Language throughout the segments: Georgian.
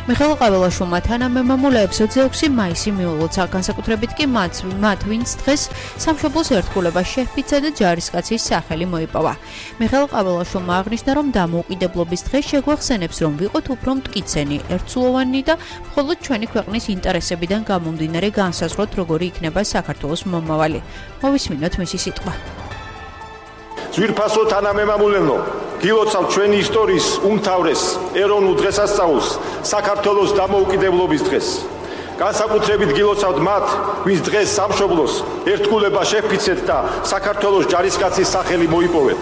მიხეილ ყაველაშვილმა თანამემამულეებს 26 მაისი მიულოცა, განსაკუთრებით კი მათ, ვინც დღეს სამშობლოს ერთგულება შეჰბიცა და ჯარისკაცის სახელი მოიპოვა. მიხეილ ყაველაშვილმა აღნიშნა, რომ დამოუკიდებლობის დღე შეგვახსენებს, რომ ვიყოთ უფრო მტკიცენი, ერთსულოვანი და მხოლოდ ჩვენი ქვეყნის ინტერესებიდან გამომდინარე განსაზღვროთ, როგორი იქნება საქართველოს მომავალი. მოვისმინოთ მისი სიტყვა. ძვირფასო თანამემამულენო, გილოცავთ ჩვენი ისტორიის უმთავრეს ეროვნულ დღესასწაულს, საქართველოს დამოუკიდებლობის დღეს. განსაკუთრებით გილოცავთ მათ, ვინც დღეს სამშობლოს ერთგულება შეჰბიცეთ და საქართველოს ჯარისკაცის სახელი მოიპოვეთ.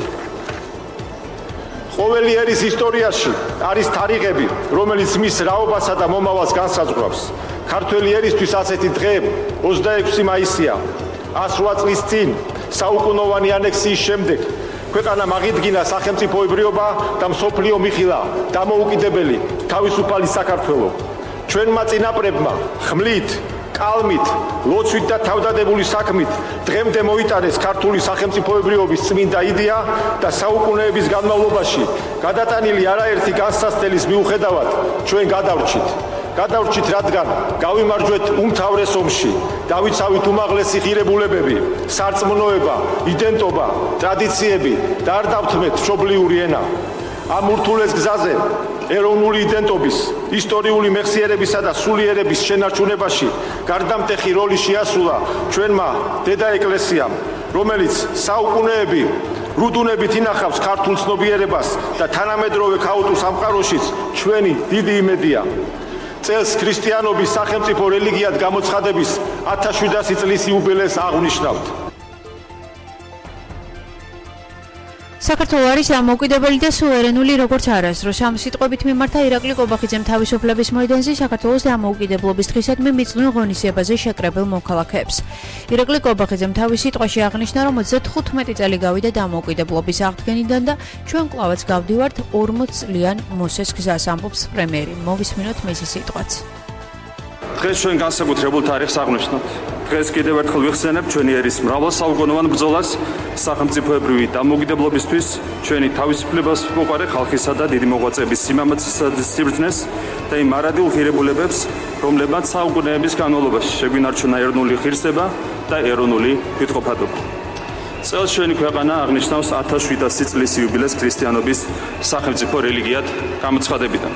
ყოველი ერის ისტორიაში არის თარიღები, რომელიც მის რაობასა და მომავალს განსაზღვრავს. ქართველი ერისთვის ასეთი დღე 26 მაისია. 108 წლის წინ საუკუნოვანი ანექსიის შემდეგ ქვეყანამ აღიდგინა სახელმწიფოებრიობა და მსოფლიო მიხილა დამოუკიდებელი თავისუფალი საქართველო. ჩვენმა წინაპრებმა ხმლით, კალმით, ლოცვით და თავდადებული საქმით დღემდე მოიტანეს ქართული სახელმწიფოებრიობის წმინდა იდეა და საუკუნეების განმავლობაში გადატანილი არაერთი განსაცდელის მიუხედავად ჩვენ გადავრჩით, რადგან გავიმარჯვეთ უმთავრეს ომში, დავიცავით უმაღლესი ღირებულებები, სარწმუნოება, იდენტობა, ტრადიციები და არ დავთმეთ მშობლიური ენა. ამ ურთულეს გზაზე ეროვნული იდენტობის, ისტორიული მეხსიერებისა და სულიერების შენარჩუნებაში გარდამტეხი როლი შეასრულა ჩვენმა დედა ეკლესიამ, რომელიც საუკუნეები რუდუნებით ინახავს ქართულ ცნობიერებას და თანამედროვე ქაოტურ სამყაროშიც ჩვენი დიდი იმედია. წელს ქრისტიანობის სახელმწიფო რელიგიად გამოცხადების 1700 წლის იუბილეს აღვნიშნავთ. საქართველო არის დამოუკიდებელი და სუვერენული როგორც არასდროს. ამ სიტყვებით მიმართა ირაკლი კობახიძემ თავისუფლების მოედანზე საქართველოს დამოუკიდებლობის დღისადმი მიწვნილ ღონისძიებაზე შეკრებილ მოქალაქეებს. ირაკლი კობახიძემ თავის სიტყვაში აღნიშნა, რომ 35 წელი გავიდა დამოუკიდებლობის აღდგენიდან და ჩვენ კვლავაც გავდივართ 40 წლიან მოსეს გზას, ამბობს პრემიერი. მოვისმინოთ მისი სიტყვაც. დღეს ჩვენ განსაკუთრებულ თარიღს აღნიშნავთ. დღეს კიდევ ერთხელ ვიხსენებ ჩვენი ერის მრავალსაუკუნოვან ბრძოლას სახელმწიფოებრივი დამოუკიდებლობისთვის, ჩვენი თავისუფლებას მოყარე ხალხისა და დიდი მოღვაწეების სიმამაცისა და სიბრძნეს და იმ მარადილ ღირებულებებს, რომლებმაც საუკუნეების განმავლობაში შეგვინარჩუნა ეროვნული ღირსება და ეროვნული თვითყოფადობა. წელს ჩვენი ქვეყანა აღნიშნავს 1700 წლის იუბილეს ქრისტიანობის სახელმწიფო რელიგიად გამოცხადებიდან.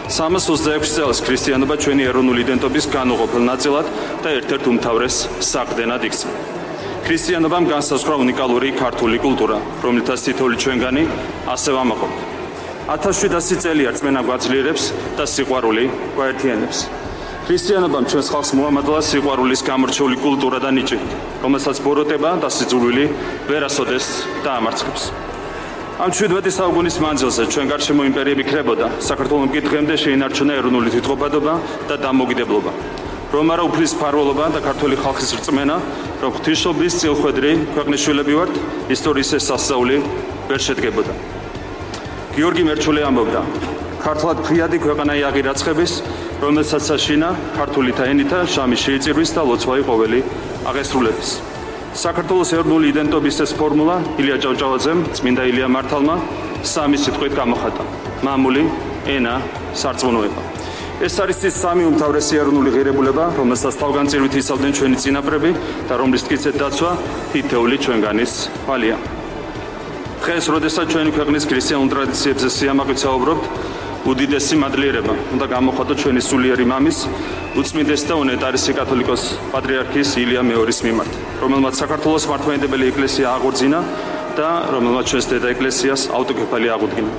326 წელს ქრისტიანობა ჩვენი ეროვნული იდენტობის განუყოფელ ნაწილად და ერთ-ერთ უმთავრეს საყრდენად იქცა. ქრისტიანობამ განსაზღვრა უნიკალური ქართული კულტურა, რომლითაც თითოეული ჩვენგანი ასე ვამაყობთ. 1700 წელია რწმენა გვაძლიერებს და სიყვარული გვაერთიანებს. ქრისტიანობამ ჩვენს ხალხს მოამადლა სიყვარულის გამორჩეული კულტურა და ნიჭი, რომელსაც ბოროტება და სიძულვილი ვერასოდეს დაამარცხებს. ამ 17 საუკუნის მანძილზე ჩვენ გარშემო იმპერიები ქრებოდა, საქართველომ კი დღემდე შეინარჩუნა ეროვნული თვითყოფადობა და დამოუკიდებლობა. რომ არა უფლის მფარველობა და ქართული ხალხის რწმენა, რომ ღვთისმშობლის წილხვედრი ქვეყნის შვილები ვართ, ისტორიის ეს სასწაული ვერ შედგებოდა. გიორგი მერჩული ამბობდა, ქართლად ფრიადი ქვეყანაი აღირაცხების, რომელსაც საშინა ქართულითა ენითა შამი შეიწირვის და ლოცვაი ყოველი აღესრულების. საქართველოს ეროვნული იდენტობის ეს ფორმულა ილია ჭავჭავაძემ, წმინდა ილია მართალმა სამი სიტყვით გამოხატა: მამული, ენა, სარწმუნოება. ეს არის ის სამი უმთავრესი ეროვნული ღირებულება, რომელსაც თავგანწირვით იცავდნენ ჩვენი წინაპრები და რომლის მტკიცედ დაცვა თითოეული ჩვენგანის თვალია. დღეს, როდესაც ჩვენი ქვეყნის ქრისტიანულ ტრადიციებზე სიამაყით საუბრობთ, უდიდესი მადლიერება უნდა გამოხატოთ ჩვენი სულიერი მამის, უწმიდესი და უნეტარესი კათოლიკოს პატრიარქის ილია მეორის მიმართ, რომელმაც საქართველოს მართლმადიდებელი ეკლესია აღორძინა და რომელმაც ჩვენს დედა ეკლესიას ავტოკეფალი აღუდგინა.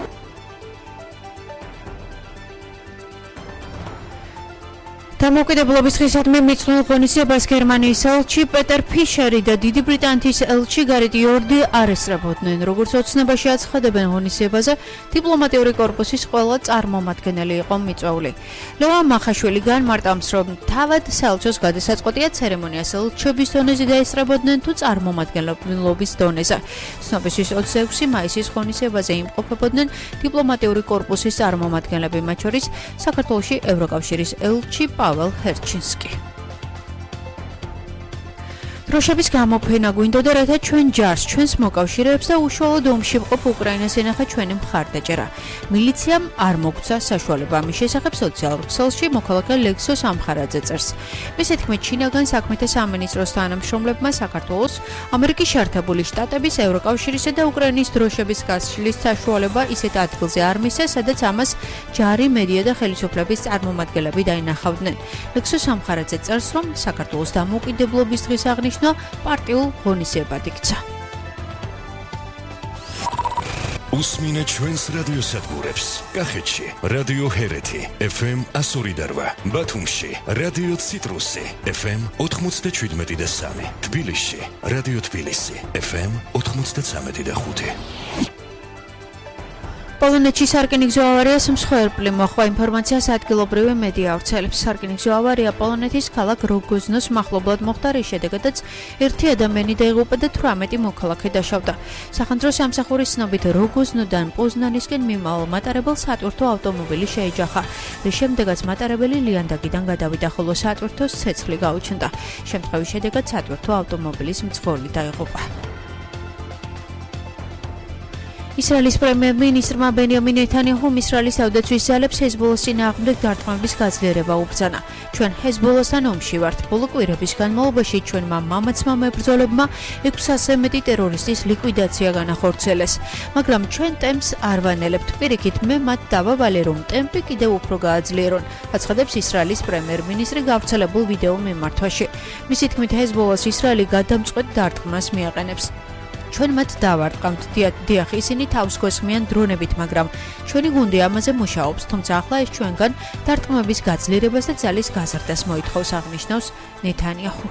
დამოუკიდებლობის დღისადმი მიწვნილ ღონისძიებას გერმანიის ელჩი პეტერ ფიშერი და დიდი ბრიტანეთის ელჩი გარეთ იორდი არ ესწრებოდნენ. როგორც ოცნებაში აცხადებენ, ღონისძიებაზე დიპლომატიური კორპუსის ყველა წარმომადგენელი იყო მიწვეული. ლევან მახაშვილი განმარტავს, რომ თავად საელჩოს გადასაწყვეტია ცერემონიას ელჩების დონეზე დაესწრებოდნენ თუ წარმომადგენლობის დონეზე. ცნობისთვის 26 მაისის ღონისძიებაზე იმყოფებოდნენ დიპლომატიური კორპუსის წარმომადგენლები, მათ შორის საქართველოში ევროკავშირის ელჩი პაველ ჰერჩინსკი. დროშების გამოფენა გვინდოდა, რათა ჩვენ ჯარს, ჩვენს მოკავშირეებს და უშუალოდ ომში მყოფ უკრაინას ენახა ჩვენი მხარდაჭერა. მილიციამ არ მოგცა საშუალება ამის შესახებ სოციალურ ქსელში მოქალაქე ლექსო სამხარაძე წერს. მისის თქმით, ჩინაგან საქმეთა სამინისტროს თანამშრომლებმა საქართველოს, ამერიკის შეერთებული შტატების, ევროკავშირისა და უკრაინის დროშების გასშლის საშუალება ისეთ ადგილზე არ მისცეს, სადაც ამას ჯარი, მედია და ხელისუფლების წარმომადგენლები დაინახავდნენ. ლექსო სამხარაძე წერს, რომ საქართველოს დამოუკიდებლობის დღის აღნიშვნა პარტიულ ღონისძიებად იქცა. უსმინე ჩვენს რადიოსადგურებს. კახეთში რადიო ჰერეთი FM 102.8, ბათუმში რადიო ციტრუსი FM 97.3, თბილისში რადიო თბილისი FM 93.5. პოლონეთში სარკინიგზო ავარიას მსხვერპლი მოჰყვა ინფორმაციას ადგილობრივი მედია ავრცელებს. სარკინიგზო ავარია პოლონეთის ქალაქ როგოზნოს მახლობლად მოხდა, რის შედეგადაც ერთი ადამიანი დაიღუპა და 18 მოქალაქე დაშავდა. სახანძრო სამსახურის ცნობით როგოზნოდან პოზნანისკენ მიმავალ მატარებელს სატვირთო ავტომობილი შეეჯახა, რის შემდეგაც მატარებელი ლიანდაგიდან გადავიდა, ხოლო სატვირთოს ცეცხლი გაუჩნდა. შემთხვევის შედეგად სატვირთო ავტომობილის მძღოლი დაიღუპა. ისრაელის პრემიერ-მინისტრმა ბენიამინ ნეთანიაჰუმ ისრაელის თავდაცვის ძალებს ჰეზბოლას წინააღმდეგ დარტყმების გაძლიერება უბრძანა. ჩვენ ჰეზბოლასთან ომში ვართ. ბოლო კვირების განმავლობაში ჩვენმა მამაცმა მებრძოლებმა 600-ზე მეტი ტერორისტის ლიკვიდაცია განახორციელეს. მაგრამ ჩვენ ტემპს არ ვანელებთ. პირიქით, მე მათ დავავალე, რომ ტემპი კიდევ უფრო გააძლიერონ, აცხადებს ისრაელის პრემიერ-მინისტრი გავრცელებულ ვიდეო მიმართვაში. მისი თქმით, ჰეზბოლას ისრაელი გადამწყვეტ დარტყმას მიაყენებს. ჩვენ მათ დავარტყამთ, დიახ, ისინი თავს გვესხმიან დრონებით, მაგრამ ჩვენი გუნდი ამაზე მუშაობს, თუმცა ახლა ეს ჩვენგან დარტყმების გაძლიერებას და ძალის გაზრდას მოითხოვს, აღნიშნავს ნეთანიაჰუ.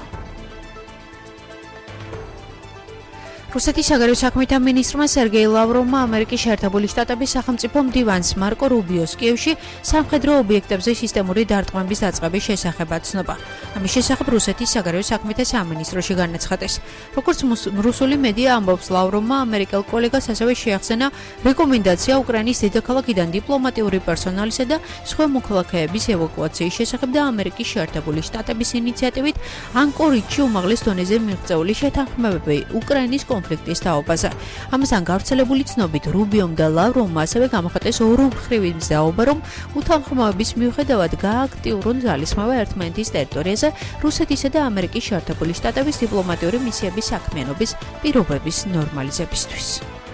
რუსეთის საგარეო საქმეთა მინისტრმა სერგეი ლავროვმა ამერიკის შეერთებული შტატების სახელმწიფო მდივანს მარკო რუბიოს კიევში სამხედრო ობიექტებზე სისტემური დარტყმების დაწყების შესახებ აცნობა. ამის შესახებ რუსეთის საგარეო საქმეთა სამინისტროში განაცხადეს. როგორც რუსული მედია ამბობს, ლავროვმა ამერიკელ კოლეგას ასევე შეახსენა რეკომენდაცია უკრაინის დედაქალაქიდან დიპლომატიური პერსონალისა და სხვა მოქალაქეების ევაკუაციის შესახებ და ამერიკის შეერთებული შტატების ინიციატივით ანკორიჯში უმაღლეს დონეზე მიღწეული შეთანხმებები უკრაინის კონფლიქტის თაობაზე. ამასთან გავრცელებული ცნობით რუბიომ და ლავროვმა ასევე გამოხატეს ორმხრივი მზაობა, რომ უთანხმოების მიუხედავად გააქტიურონ ძალისხმევა ერთმანეთის ტერიტორიაზე რუსეთისა და ამერიკის შეერთებული შტატების დიპლომატიური მისიების საქმიანობის პირობების ნორმალიზებისთვის.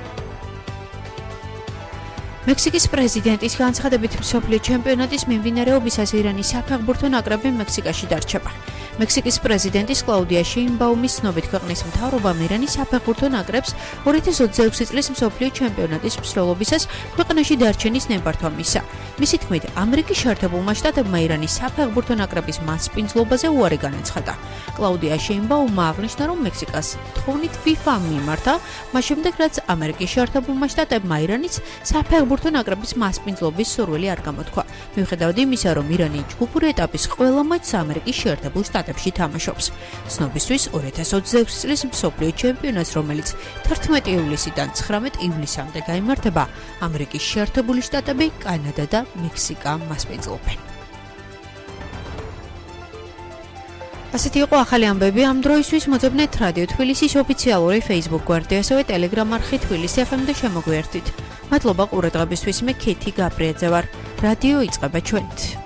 მექსიკის პრეზიდენტის განცხადებით მსოფლიო ჩემპიონატის მიმდინარეობისას ირანის საფეხბურთო ნაკრები მექსიკაში დარჩება. მექსიკის პრეზიდენტის კლაუდია შეინბაუმის ცნობით ქვეყნის მთავრობამ ირანის საფეხბურთო ნაკრებს 2026 წლის მსოფლიო ჩემპიონატის მსვლელობისას ქვეყანაში დარჩენის ნებართვა მისცა. მისი თქმით, ამერიკის შეერთებულმა შტატებმა ირანის საფეხბურთო ნაკრების მასპინძლობაზე უარი განაცხადა. კლაუდია შეინბაუმმა აღნიშნა, რომ მექსიკას თხოვნით FIFA მიმართა, მას შემდეგ რაც ამერიკის შეერთებულმა შტატებმა ირანის საფეხბურთო ნაკრების მასპინძლობის სურვილი არ გამოთქვა. მიუხედავად იმისა, რომ ირანი ჯგუფური ეტაპის ყველა მატჩს ამერიკის შეერთებულ შტატებში თამაშობს. ცნობისთვის 2026 წლის მსოფლიო ჩემპიონატს, რომელიც 11 ივლისიდან 19 ივლისამდე გაიმართება, ამერიკის შეერთებული შტატები, კანადა და მექსიკა მასპინძლობენ. ასეთი იყო ახალი ამბები ამ დროისთვის. მოძებნეთ რადიო თბილისის ოფიციალური Facebook გვერდი, ასევე Telegram არხი თბილისი FM და შემოგვიერთდით. მადლობა ყურადღებისთვის. მე ქეთი გაბრიაძე ვარ. რადიო იწყება ჩვენით.